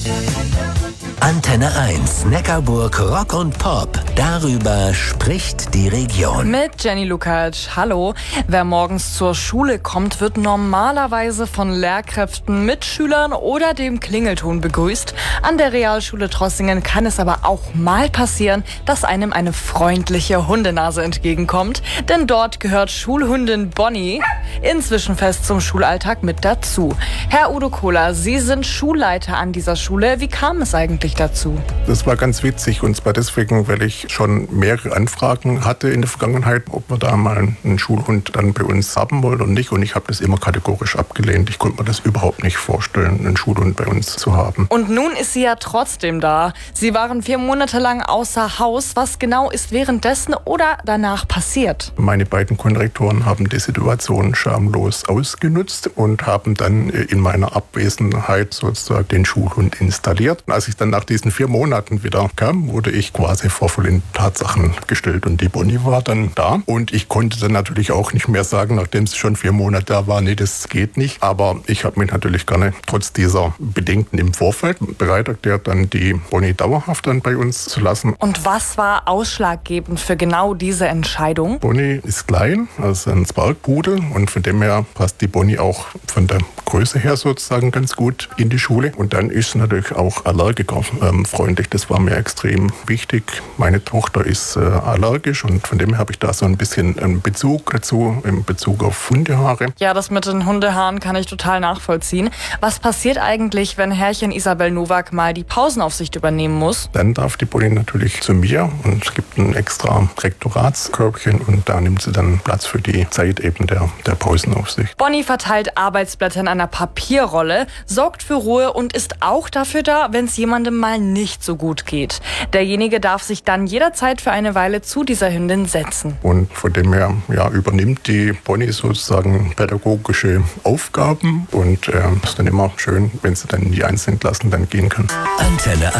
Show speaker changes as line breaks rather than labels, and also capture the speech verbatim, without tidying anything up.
Antenne eins, Neckarburg Rock und Pop. Darüber spricht die Region.
Mit Jenny Lukacs. Hallo. Wer morgens zur Schule kommt, wird normalerweise von Lehrkräften, Mitschülern oder dem Klingelton begrüßt. An der Realschule Trossingen kann es aber auch mal passieren, dass einem eine freundliche Hundenase entgegenkommt. Denn dort gehört Schulhundin Bonnie inzwischen fest zum Schulalltag mit dazu. Herr Udo Kohler, Sie sind Schulleiter an dieser Schule. Wie kam es eigentlich dazu?
Das war ganz witzig, und zwar deswegen, weil ich schon mehrere Anfragen hatte in der Vergangenheit, ob wir da mal einen Schulhund dann bei uns haben wollen oder nicht. Und ich habe das immer kategorisch abgelehnt. Ich konnte mir das überhaupt nicht vorstellen, einen Schulhund bei uns zu haben.
Und nun ist sie ja trotzdem da. Sie waren vier Monate lang außer Haus. Was genau ist währenddessen oder danach passiert?
Meine beiden Konrektoren haben die Situation schamlos ausgenutzt und haben dann in meiner Abwesenheit sozusagen den Schulhund installiert. Als ich dann nach diesen vier Monaten wieder kam, wurde ich quasi vor vollendete Tatsachen gestellt. Und die Bonnie war dann da. Und ich konnte dann natürlich auch nicht mehr sagen, nachdem sie schon vier Monate da war, nee, das geht nicht. Aber ich habe mich natürlich gerne trotz dieser Bedenken im Vorfeld bereit erklärt, dann die Bonnie dauerhaft dann bei uns zu lassen.
Und was war ausschlaggebend für genau diese Entscheidung?
Bonnie ist klein, also ein Zwergpudel, und von dem her passt die Bonnie auch von der Größe her sozusagen ganz gut in die Schule. Und dann ist sie natürlich auch allergikerfreundlich. Das war mir extrem wichtig. Meine Tochter ist äh, allergisch, und von dem her habe ich da so ein bisschen einen Bezug dazu, in Bezug auf Hundehaare.
Ja, das mit den Hundehaaren kann ich total nachvollziehen. Was passiert eigentlich, wenn Herrchen Isabel Nowak mal die Pausenaufsicht übernehmen muss?
Dann darf die Bonnie natürlich zu mir, und es gibt ein extra Rektoratskörbchen, und da nimmt sie dann Platz für die Zeit eben der, der Pausenaufsicht.
Bonnie verteilt Arbeitsblätter in einer Papierrolle, sorgt für Ruhe und ist auch dafür da, wenn es jemandem mal nicht so gut geht. Derjenige darf sich dann jederzeit für eine Weile zu dieser Hündin setzen.
Und von dem her ja, übernimmt die Bonnie sozusagen pädagogische Aufgaben, und äh, ist dann immer schön, wenn sie dann in die Einzelklassen dann gehen kann.
Antenne